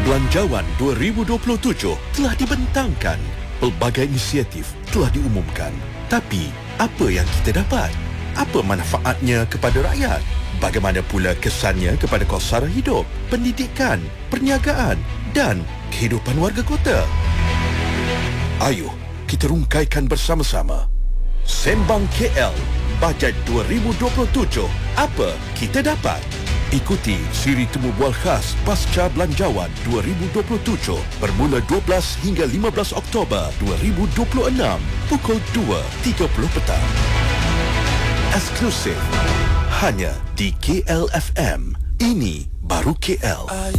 Belanjawan 2027 telah dibentangkan. Pelbagai inisiatif telah diumumkan. Tapi, apa yang kita dapat? Apa manfaatnya kepada rakyat? Bagaimana pula kesannya kepada kos sara hidup, pendidikan, perniagaan dan kehidupan warga kota? Ayuh, kita rungkaikan bersama-sama. Sembang KL, Bajet 2027. Apa kita dapat? Ikuti siri temu bual khas Pasca Belanjawan 2027 bermula 12 hingga 15 Oktober 2026 pukul 2.30 petang. Eksklusif hanya di KL FM. Ini baru KL.